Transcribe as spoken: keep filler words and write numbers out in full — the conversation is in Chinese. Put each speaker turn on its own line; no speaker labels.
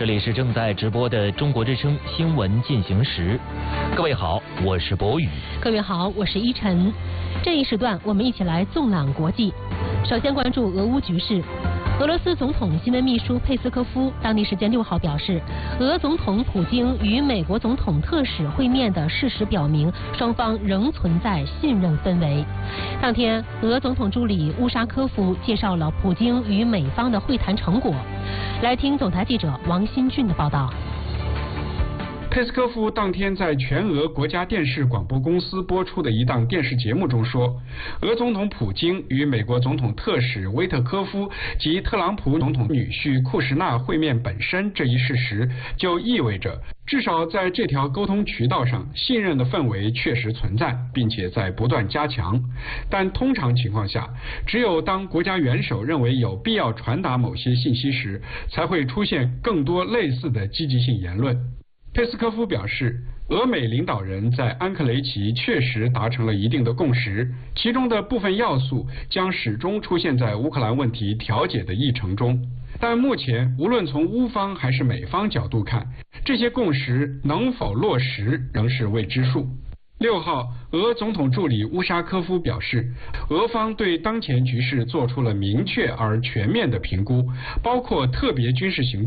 这里是正在直播的中国之声新闻进行时。各位好，我是博宇。
各位好，我是依晨。这一时段我们一起来纵览国际。首先关注俄乌局势。俄罗斯总统新闻秘书佩斯科夫当地时间六号表示，俄总统普京与美国总统特使会面的事实表明，双方仍存在信任氛围。当天，俄总统助理乌沙科夫介绍了普京与美方的会谈成果。来听总台记者王新俊的报道。
佩斯科夫当天在全俄国家电视广播公司播出的一档电视节目中说，俄总统普京与美国总统特使威特科夫及特朗普总统女婿库什纳会面本身这一事实，就意味着至少在这条沟通渠道上，信任的氛围确实存在，并且在不断加强。但通常情况下，只有当国家元首认为有必要传达某些信息时，才会出现更多类似的积极性言论。佩斯科夫表示，俄美领导人在安克雷奇确实达成了一定的共识，其中的部分要素将始终出现在乌克兰问题调解的议程中。但目前，无论从乌方还是美方角度看，这些共识能否落实仍是未知数。六号，俄总统助理乌沙科夫表示，俄方对当前局势做出了明确而全面的评估，包括特别军事行动